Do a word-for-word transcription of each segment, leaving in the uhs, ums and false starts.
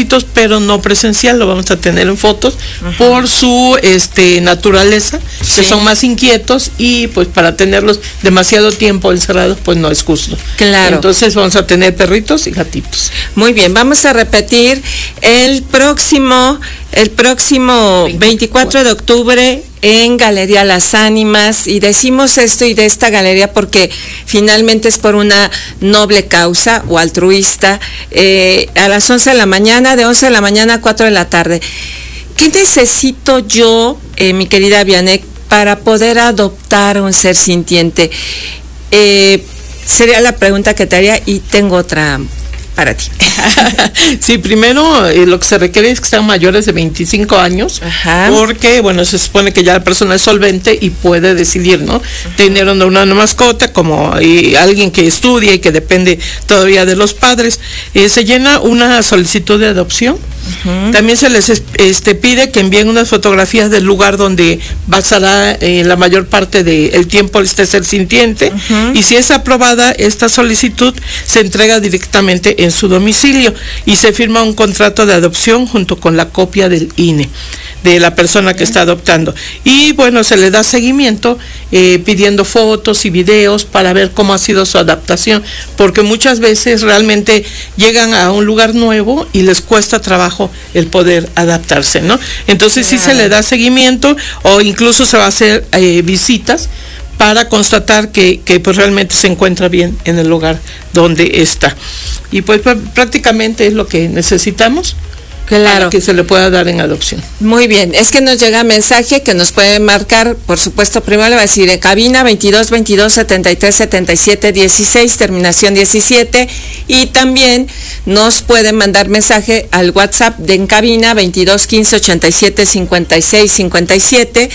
jovencitos, pero no presencial, lo vamos a tener en fotos, uh-huh. por su este naturaleza, sí. que son más inquietos y pues para tenerlos demasiado tiempo encerrados pues no es justo. Claro. Entonces vamos a tener perritos y gatitos. Muy bien, vamos a repetir el próximo, el próximo veinticuatro de octubre en Galería Las Ánimas, y decimos esto y de esta galería porque finalmente es por una noble causa o altruista, eh, a las once de la mañana, de once de la mañana a cuatro de la tarde. ¿Qué necesito yo, eh, mi querida Vianey, para poder adoptar un ser sintiente? Eh, sería la pregunta que te haría, y tengo otra para ti. Sí, primero eh, lo que se requiere es que sean mayores de veinticinco años, ajá. porque, bueno, se supone que ya la persona es solvente y puede decidir, ¿no? Ajá. Tener una, una mascota, como eh, alguien que estudia y que depende todavía de los padres. Eh, se llena una solicitud de adopción. Uh-huh. También se les este, pide que envíen unas fotografías del lugar donde basará eh, la mayor parte del tiempo este ser sintiente, uh-huh. y si es aprobada esta solicitud se entrega directamente en su domicilio y se firma un contrato de adopción junto con la copia del I N E de la persona que está adoptando, y bueno, se le da seguimiento eh, pidiendo fotos y videos para ver cómo ha sido su adaptación, porque muchas veces realmente llegan a un lugar nuevo y les cuesta trabajo el poder adaptarse, ¿no? Entonces sí se le da seguimiento, o incluso se va a hacer eh, visitas para constatar que, que pues realmente se encuentra bien en el lugar donde está. Y pues prácticamente es lo que necesitamos. Claro, que se le pueda dar en adopción. Muy bien, es que nos llega mensaje que nos puede marcar, por supuesto, primero le va a decir en cabina veintidós veintidós setenta y tres setenta y siete dieciséis, terminación diecisiete, y también nos puede mandar mensaje al WhatsApp de en cabina veintidós quince ochenta y siete cincuenta y seis cincuenta y siete,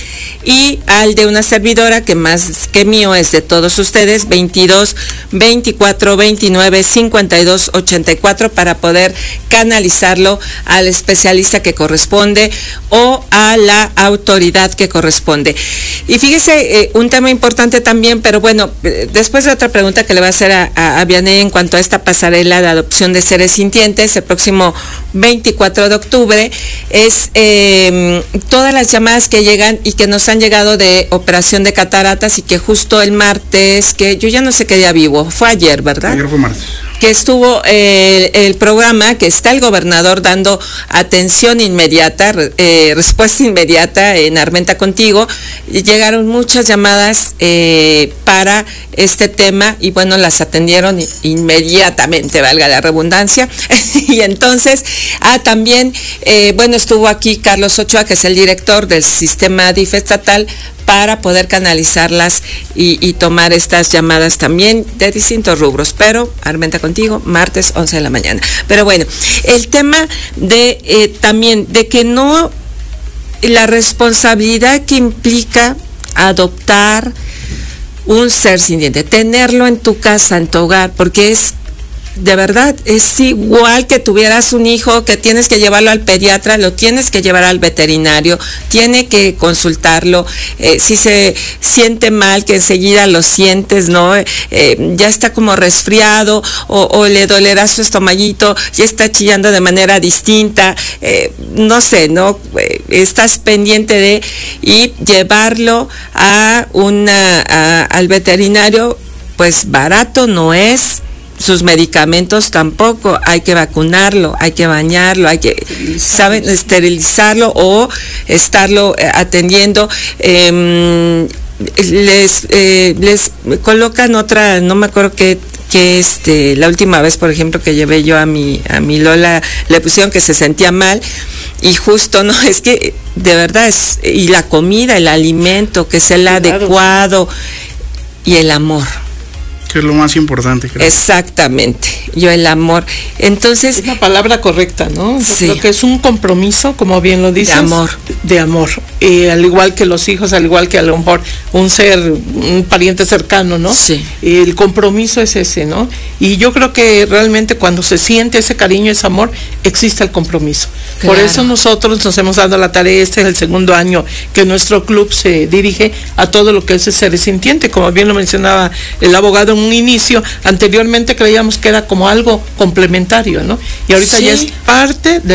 y al de una servidora que más que mío es de todos ustedes, veintidós veinticuatro veintinueve cincuenta y dos ochenta y cuatro, para poder canalizarlo a al especialista que corresponde o a la autoridad que corresponde. Y fíjese, eh, un tema importante también, pero bueno, eh, después de otra pregunta que le va a hacer a, a, a Vianey en cuanto a esta pasarela de adopción de seres sintientes, el próximo veinticuatro de octubre, es eh, todas las llamadas que llegan y que nos han llegado de operación de cataratas, y que justo el martes, que yo ya no sé qué día vivo, fue ayer, ¿verdad? Ayer fue martes. Que estuvo eh, el programa, que está el gobernador dando atención inmediata, eh, respuesta inmediata en Armenta Contigo, y llegaron muchas llamadas eh, para este tema, y bueno, las atendieron inmediatamente, valga la redundancia. Y entonces, ah, también, eh, bueno, estuvo aquí Carlos Ochoa, que es el director del sistema D I F estatal, para poder canalizarlas y, y tomar estas llamadas también de distintos rubros, pero Armenta Contigo, martes once de la mañana. Pero bueno, el tema de eh, también de que no, la responsabilidad que implica adoptar un ser sintiente, tenerlo en tu casa, en tu hogar, porque es, de verdad, es igual que tuvieras un hijo, que tienes que llevarlo al pediatra, lo tienes que llevar al veterinario, tiene que consultarlo, eh, si se siente mal, que enseguida lo sientes, ¿no? Eh, ya está como resfriado, o, o le dolerá su estomaguito, ya está chillando de manera distinta, eh, no sé, ¿no? Eh, estás pendiente de, y llevarlo a una, a, al veterinario, pues barato no es. Sus medicamentos tampoco, hay que vacunarlo, hay que bañarlo, hay que, ¿saben?, esterilizarlo o estarlo eh, atendiendo. Eh, les eh, les colocan otra, no me acuerdo qué, que este, la última vez, por ejemplo, que llevé yo a mi, a mi Lola, le pusieron que se sentía mal, y justo, no, es que de verdad es, y la comida, el alimento, que es el adecuado, y el amor. Que es lo más importante, creo. Exactamente, yo el amor. Entonces, es la palabra correcta, ¿no? Yo sí. creo que es un compromiso, como bien lo dices. De amor. De amor. Eh, al igual que los hijos, al igual que a lo mejor un ser, un pariente cercano, ¿no? Sí. Eh, el compromiso es ese, ¿no? Y yo creo que realmente cuando se siente ese cariño, ese amor, existe el compromiso. Claro. Por eso nosotros nos hemos dado la tarea, este es el segundo año que nuestro club se dirige a todo lo que es el ser sintiente, como bien lo mencionaba el abogado en un inicio. Anteriormente creíamos que era como algo complementario, ¿no? Y ahorita sí. ya es parte de